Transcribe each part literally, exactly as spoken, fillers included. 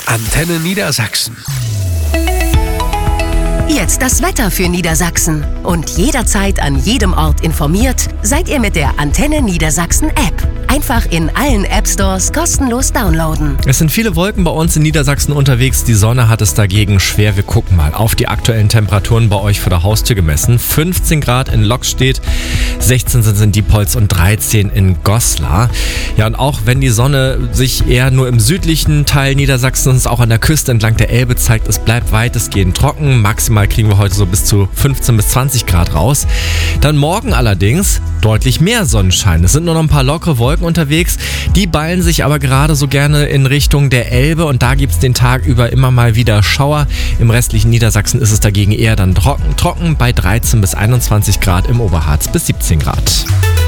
Antenne Niedersachsen. Jetzt das Wetter für Niedersachsen. Und jederzeit an jedem Ort informiert, seid ihr mit der Antenne Niedersachsen App. Einfach in allen App-Stores kostenlos downloaden. Es sind viele Wolken bei uns in Niedersachsen unterwegs. Die Sonne hat es dagegen schwer. Wir gucken mal auf die aktuellen Temperaturen bei euch vor der Haustür gemessen. fünfzehn Grad in Lockstedt, sechzehn sind es in Diepholz und dreizehn in Goslar. Ja, und auch wenn die Sonne sich eher nur im südlichen Teil Niedersachsens, auch an der Küste entlang der Elbe zeigt, es bleibt weitestgehend trocken. Maximal kriegen wir heute so bis zu fünfzehn bis zwanzig Grad raus. Dann morgen allerdings deutlich mehr Sonnenschein. Es sind nur noch ein paar lockere Wolken unterwegs. Die ballen sich aber gerade so gerne in Richtung der Elbe und da gibt es den Tag über immer mal wieder Schauer. Im restlichen Niedersachsen ist es dagegen eher dann trocken, trocken bei dreizehn bis einundzwanzig Grad, im Oberharz bis siebzehn Grad.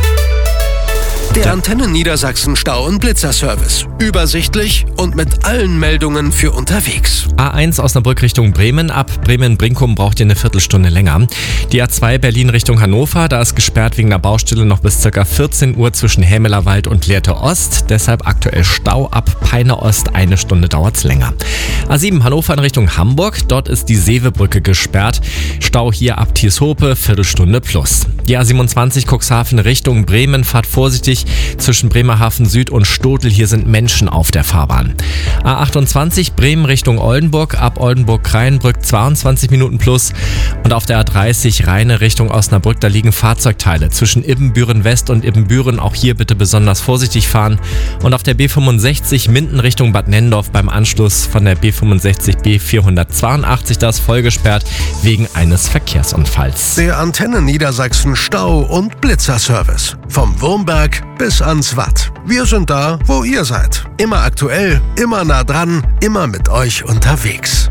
Der Antenne Niedersachsen Stau- und Blitzerservice. Übersichtlich und mit allen Meldungen für unterwegs. A eins Osnabrück Richtung Bremen. Ab Bremen-Brinkum braucht ihr eine Viertelstunde länger. Die A zwei Berlin Richtung Hannover. Da ist gesperrt wegen der Baustelle noch bis ca. vierzehn Uhr zwischen Hämelerwald und Lehrte Ost. Deshalb aktuell Stau ab Peine Ost. Eine Stunde dauert's länger. A sieben Hannover in Richtung Hamburg. Dort ist die Seevebrücke gesperrt. Stau hier ab Thieshope. Viertelstunde plus. Die A siebenundzwanzig Cuxhaven Richtung Bremen. Fahrt vorsichtig zwischen Bremerhaven Süd und Stotel. Hier sind Menschen auf der Fahrbahn. A achtundzwanzig Bremen Richtung Oldenburg. Ab Oldenburg-Kreienbrück zweiundzwanzig Minuten plus. Und auf der A dreißig Rheine Richtung Osnabrück. Da liegen Fahrzeugteile zwischen Ibbenbüren West und Ibbenbüren. Auch hier bitte besonders vorsichtig fahren. Und auf der B fünfundsechzig Minden Richtung Bad Nennendorf beim Anschluss von der B fünfundsechzig B vierhundertzweiundachtzig. Da ist voll gesperrt wegen eines Verkehrsunfalls. Der Antenne Niedersachsen Stau- und Blitzerservice. Vom Wurmberg bis ans Watt. Wir sind da, wo ihr seid. Immer aktuell, immer nah dran, immer mit euch unterwegs.